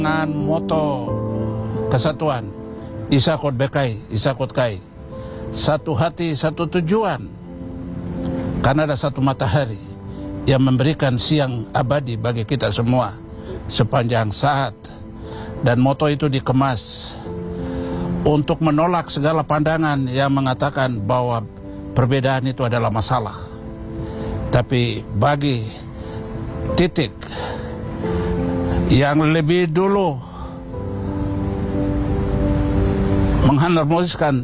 Dengan moto kesatuan, Isakot Bekai, Isakot Kai, satu hati, satu tujuan. Karena ada satu matahari yang memberikan siang abadi bagi kita semua sepanjang saat. Dan moto itu dikemas untuk menolak segala pandangan yang mengatakan bahwa perbedaan itu adalah masalah. Tapi bagi titik yang lebih dulu mengharmoniskan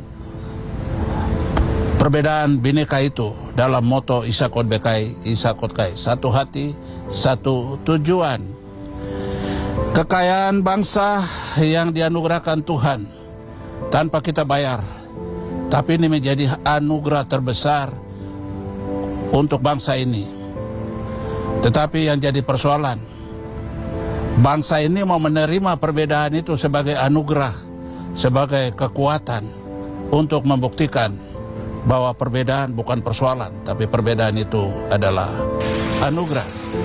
perbedaan bineka itu dalam moto Isakot Bekai, Isakot Kai, satu hati, satu tujuan. Kekayaan bangsa yang dianugerahkan Tuhan tanpa kita bayar, tapi ini menjadi anugerah terbesar untuk bangsa ini. Tetapi yang jadi persoalan, bangsa ini mau menerima perbedaan itu sebagai anugerah, sebagai kekuatan untuk membuktikan bahwa perbedaan bukan persoalan, tapi perbedaan itu adalah anugerah.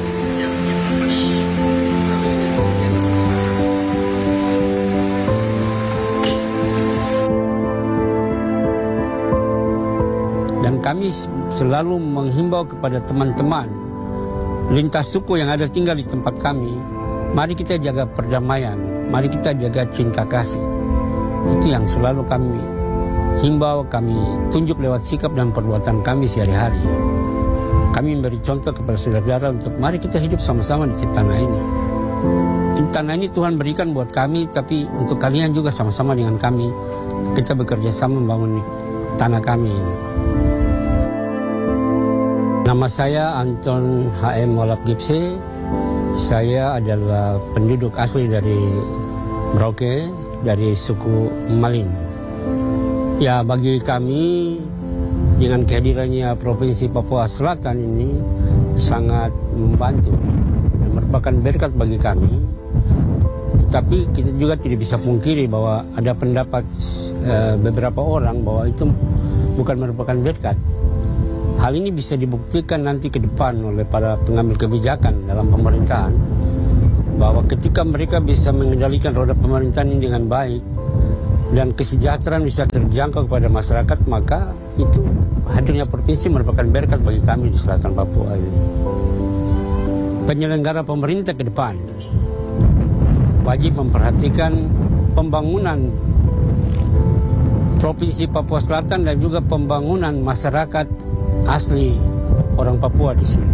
Dan kami selalu menghimbau kepada teman-teman lintas suku yang ada tinggal di tempat kami, mari kita jaga perdamaian, mari kita jaga cinta kasih. Itu yang selalu kami himbau, kami tunjuk lewat sikap dan perbuatan kami sehari-hari. Kami memberi contoh kepada saudara-saudara untuk mari kita hidup sama-sama di tanah ini. Tanah ini Tuhan berikan buat kami, tapi untuk kalian juga sama-sama dengan kami. Kita bekerja sama membangun tanah kami ini. Nama saya Anton H.M. Walap Gipse. Saya adalah penduduk asli dari Merauke, dari suku Malin. Ya, bagi kami dengan kehadirannya Provinsi Papua Selatan ini sangat membantu dan merupakan berkat bagi kami. Tetapi kita juga tidak bisa pungkiri bahwa ada pendapat beberapa orang bahwa itu bukan merupakan berkat. Hal ini bisa dibuktikan nanti ke depan oleh para pengambil kebijakan dalam pemerintahan, bahwa ketika mereka bisa mengendalikan roda pemerintahan ini dengan baik dan kesejahteraan bisa terjangkau kepada masyarakat, maka itu hadirnya provinsi merupakan berkat bagi kami di selatan Papua ini. Penyelenggara pemerintah ke depan wajib memperhatikan pembangunan Provinsi Papua Selatan dan juga pembangunan masyarakat asli orang Papua di sini.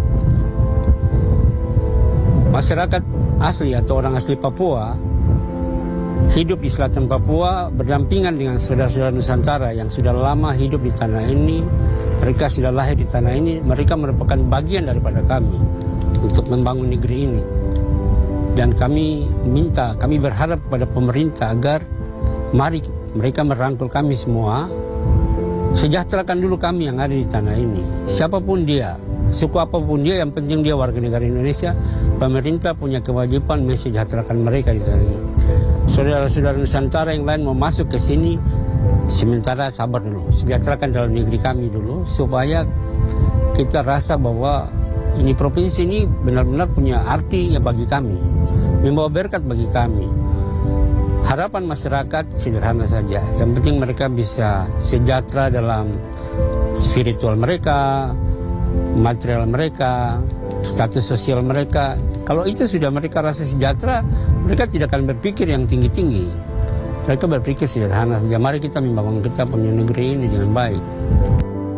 Masyarakat asli atau orang asli Papua hidup di selatan Papua berdampingan dengan saudara-saudara Nusantara yang sudah lama hidup di tanah ini. Mereka sudah lahir di tanah ini. Mereka merupakan bagian daripada kami untuk membangun negeri ini. Dan kami berharap kepada pemerintah agar mari mereka merangkul kami semua. Sejahterakan dulu kami yang ada di tanah ini. Siapapun dia, suku apapun dia, yang penting dia warga negara Indonesia. Pemerintah punya kewajiban mensejahterakan mereka di tanah ini. Saudara-saudara Nusantara yang lain mau masuk ke sini, sementara sabar dulu. Sejahterakan dalam negeri kami dulu, supaya kita rasa bahwa ini provinsi ini benar-benar punya arti ya bagi kami, membawa berkat bagi kami. Harapan masyarakat sederhana saja. Yang penting mereka bisa sejahtera dalam spiritual mereka, material mereka, status sosial mereka. Kalau itu sudah mereka rasa sejahtera, mereka tidak akan berpikir yang tinggi-tinggi. Mereka berpikir sederhana saja. Mari kita membangun kita punya negeri ini dengan baik.